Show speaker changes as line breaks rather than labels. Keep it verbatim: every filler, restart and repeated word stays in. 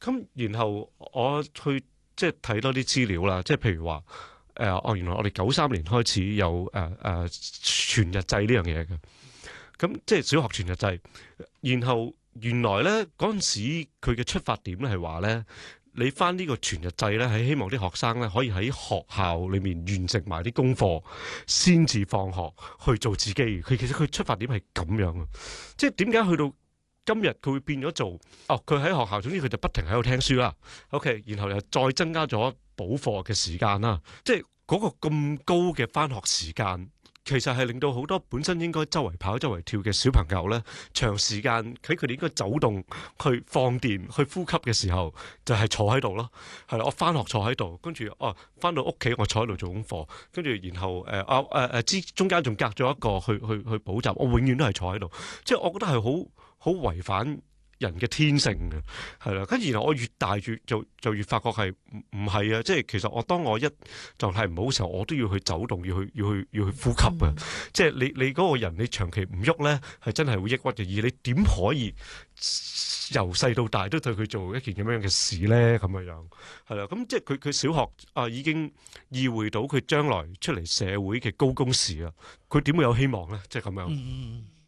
咁然後我去即係睇多啲資料啦，即係譬如話誒，哦原來我哋九三年開始有誒誒、呃呃、全日制呢樣嘢嘅，咁即係小學全日制。然後原來咧嗰陣時佢嘅出發點咧係話咧，你返呢個全日制咧係希望啲學生咧可以喺學校裏面完成埋啲功課，先至放學去做自己。佢其實佢出發點係咁樣啊，即係點解去到今日佢會變咗做哦？佢喺學校，總之佢就不停喺度聽書啦。OK，然後又再增加咗補課嘅時間啦。即係嗰個咁高嘅返學時間，其實係令到好多本身應該周圍跑、周圍跳嘅小朋友咧，長時間喺佢哋應該走動、去放電、去呼吸嘅時候，就係、是、坐喺度咯。係啦，我返學坐喺度，跟住哦，返到屋企我坐喺度做功課，跟住然後誒啊誒誒之中間仲隔咗一個去去去補習，我永遠都係坐喺度。即係我覺得係好好違反人嘅天性嘅，係啦。跟住然後我越大越就就越發覺係唔唔係啊！即係其實我當我一狀態唔好嘅時候，我都要去走動，要去要去要去呼吸啊！嗯、即係你你嗰個人，你長期唔喐咧，係真係會抑鬱嘅。而你點可以由細到大都對佢做一件咁樣嘅事咧？咁樣樣係啦。咁即係佢佢小學啊已經意會到佢將來出嚟社會嘅高工時啊，佢點會有希望咧？即係咁樣。嗯